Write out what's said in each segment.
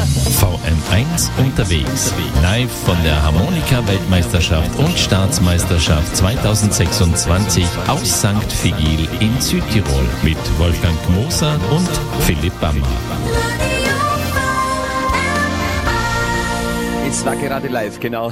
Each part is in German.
VM1 unterwegs. Live von der Harmonika-Weltmeisterschaft und Staatsmeisterschaft 2026 aus St. Vigil in Südtirol mit Wolfgang Moser und Philipp Bammer. Es war gerade live, genau.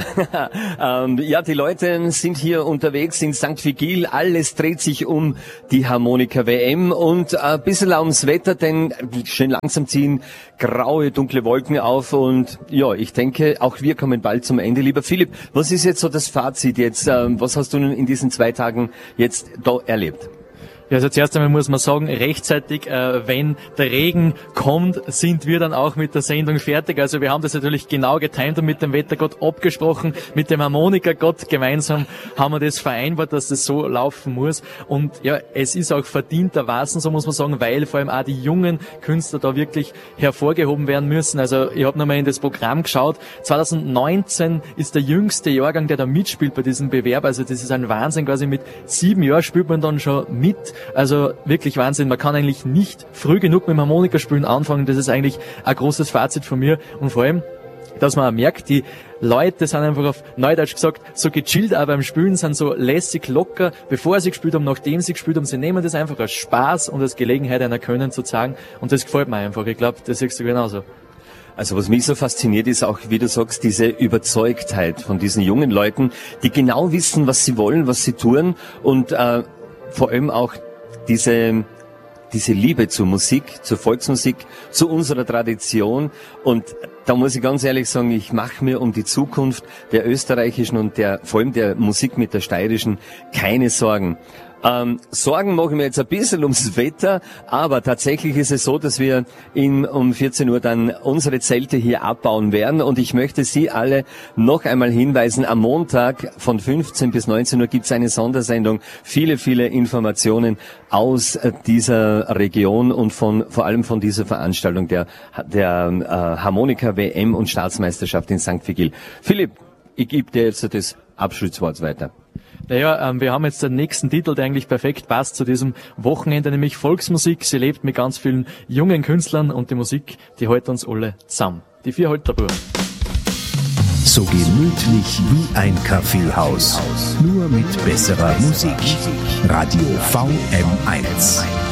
Ja, die Leute sind hier unterwegs in St. Vigil. Alles dreht sich um die Harmonika-WM und ein bisschen ums Wetter, denn schön langsam ziehen graue, dunkle Wolken auf und ja, ich denke, auch wir kommen bald zum Ende. Lieber Philipp, was ist jetzt so das Fazit jetzt? Was hast du in diesen 2 Tagen jetzt da erlebt? Ja, also zuerst einmal muss man sagen, rechtzeitig, wenn der Regen kommt, sind wir dann auch mit der Sendung fertig. Also wir haben das natürlich genau getimt und mit dem Wettergott abgesprochen, mit dem Harmonikagott gemeinsam haben wir das vereinbart, dass das so laufen muss. Und ja, es ist auch verdientermaßen, so muss man sagen, weil vor allem auch die jungen Künstler da wirklich hervorgehoben werden müssen. Also ich habe nochmal in das Programm geschaut. 2019 ist der jüngste Jahrgang, der da mitspielt bei diesem Bewerb. Also das ist ein Wahnsinn, quasi mit 7 Jahren spielt man dann schon mit. Also wirklich Wahnsinn. Man kann eigentlich nicht früh genug mit dem Harmonikaspielen anfangen. Das ist eigentlich ein großes Fazit von mir. Und vor allem, dass man auch merkt, die Leute sind einfach auf Neudeutsch gesagt so gechillt auch beim Spielen, sind so lässig locker, bevor sie gespielt haben, nachdem sie gespielt haben. Sie nehmen das einfach als Spaß und als Gelegenheit einer Können zu zeigen. Und das gefällt mir einfach. Ich glaube, das siehst du genauso. Also was mich so fasziniert ist auch, wie du sagst, diese Überzeugtheit von diesen jungen Leuten, die genau wissen, was sie wollen, was sie tun und vor allem auch diese Liebe zur Musik, zur Volksmusik, zu unserer Tradition. Und da muss ich ganz ehrlich sagen, ich mache mir um die Zukunft der österreichischen und vor allem der Musik mit der steirischen keine Sorgen. Sorgen mache ich mir jetzt ein bisschen ums Wetter, aber tatsächlich ist es so, dass wir um 14 Uhr dann unsere Zelte hier abbauen werden und ich möchte Sie alle noch einmal hinweisen, am Montag von 15 bis 19 Uhr gibt es eine Sondersendung, viele, viele Informationen aus dieser Region und vor allem von dieser Veranstaltung der Harmonika-WM und Staatsmeisterschaft in St. Vigil. Philipp, ich gebe dir jetzt das Abschlusswort weiter. Naja, wir haben jetzt den nächsten Titel, der eigentlich perfekt passt zu diesem Wochenende, nämlich Volksmusik. Sie lebt mit ganz vielen jungen Künstlern und die Musik, die hält uns alle zusammen. Die 4 Holterbuben. So gemütlich wie ein Kaffeehaus, nur mit besserer Musik. Radio VM1.